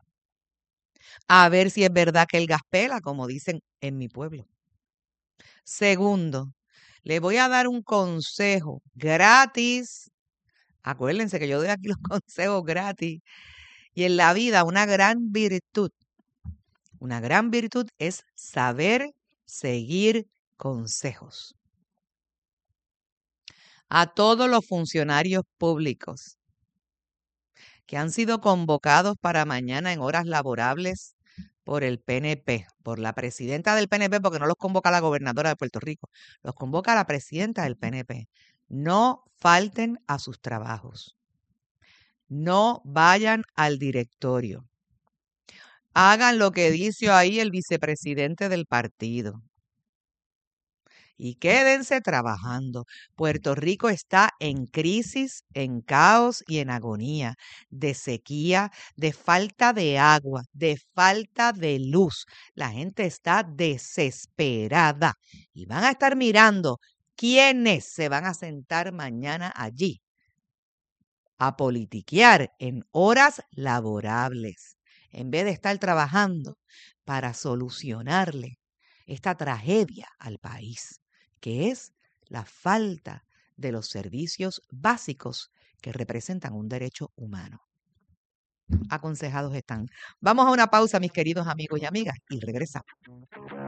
L: A ver si es verdad que el gas pela, como dicen en mi pueblo. Segundo, le voy a dar un consejo gratis. Acuérdense que yo doy aquí los consejos gratis. Y en la vida una gran virtud es saber seguir consejos. A todos los funcionarios públicos que han sido convocados para mañana en horas laborables por el PNP, por la presidenta del PNP, porque no los convoca la gobernadora de Puerto Rico, los convoca la presidenta del PNP. No falten a sus trabajos. No vayan al directorio. Hagan lo que dice ahí el vicepresidente del partido. Y quédense trabajando. Puerto Rico está en crisis, en caos y en agonía, de sequía, de falta de agua, de falta de luz. La gente está desesperada y van a estar mirando quiénes se van a sentar mañana allí a politiquear en horas laborables, en vez de estar trabajando para solucionarle esta tragedia al país, que es la falta de los servicios básicos que representan un derecho humano. Aconsejados están. Vamos a una pausa, mis queridos amigos y amigas, y regresamos.